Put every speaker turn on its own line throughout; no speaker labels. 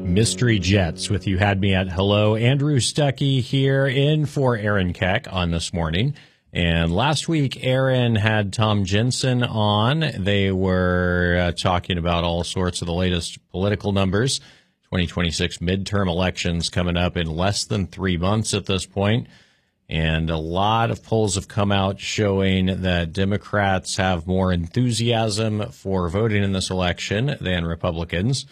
Mystery Jets with You Had Me at Hello. Andrew Stuckey here in for Aaron Keck on This Morning. And last week, Aaron had Tom Jensen on. They were talking about all sorts of the latest political numbers. 2026 midterm elections coming up in less than 3 months at this point. And a lot of polls have come out showing that Democrats have more enthusiasm for voting in this election than Republicans.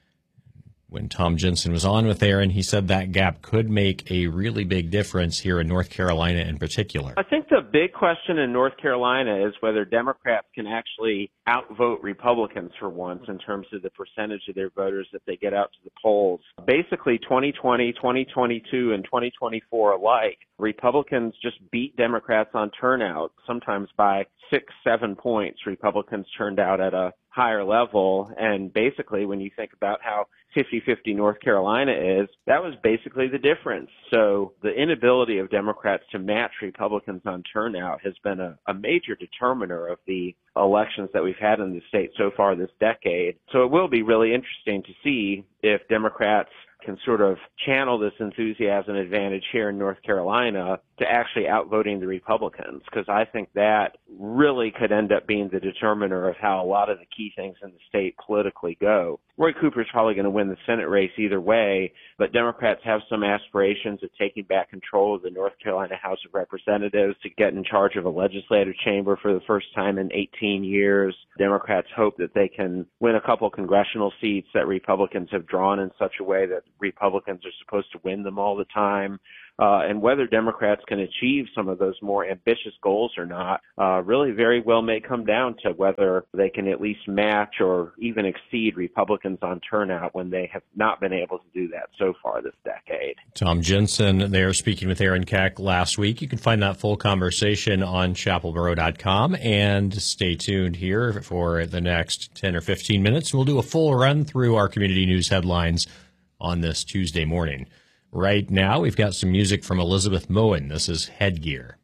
When Tom Jensen was on with Aaron, he said that gap could make a really big difference here in North Carolina in particular.
I think the big question in North Carolina is whether Democrats can actually outvote Republicans for once in terms of the percentage of their voters that they get out to the polls. Basically, 2020, 2022, and 2024 alike, Republicans just beat Democrats on turnout, sometimes by 6-7 points. Republicans turned out at a higher level. And basically, when you think about how 50-50 North Carolina is, that was basically the difference. So the inability of Democrats to match Republicans on turnout has been a major determiner of the elections that we've had in the state so far this decade. So it will be really interesting to see if Democrats can sort of channel this enthusiasm advantage here in North Carolina to actually outvoting the Republicans, because I think that really could end up being the determiner of how a lot of the key things in the state politically go. Roy Cooper's probably going to win the Senate race either way, but Democrats have some aspirations of taking back control of the North Carolina House of Representatives, to get in charge of a legislative chamber for the first time in 18 years. Democrats hope that they can win a couple congressional seats that Republicans have drawn in such a way that Republicans are supposed to win them all the time. And whether Democrats can achieve some of those more ambitious goals or not really very well may come down to whether they can at least match or even exceed Republicans on turnout, when they have not been able to do that so far this decade.
Tom Jensen there speaking with Aaron Keck last week. You can find that full conversation on chapelboro.com, and stay tuned here for the next 10 or 15 minutes. We'll do a full run through our community news headlines on this Tuesday morning. Right now, we've got some music from Elizabeth Moen. This is Headgear.